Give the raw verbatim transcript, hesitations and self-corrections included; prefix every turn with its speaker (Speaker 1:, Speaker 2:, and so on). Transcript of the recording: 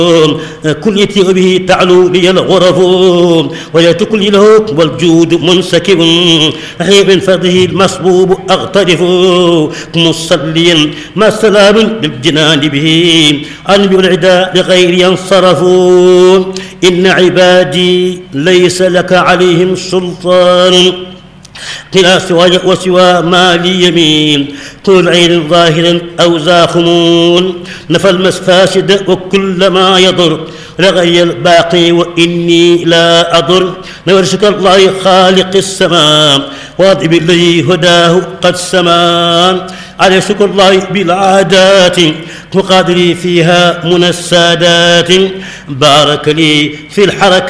Speaker 1: كليتي به تعلو لي الغرف ولا تكلي له والجود منسكب نحيب من فضله المصبوب أغترف مصليا ما سلام بالجنان به عنبي العداء لغير ينصرفوا إن عبادي ليس لك عليهم سلطان قلا سواي وسوى ما لي يمين طول عين ظاهر أو زاخمون نفى المفاسد وكل ما يضر رغي الباقي وإني لا أضر نورشك الله خالق السماء واضب الذي هداه قد سما على شكر الله بالعادات مقادري فيها من السادات بارك لي في الحركة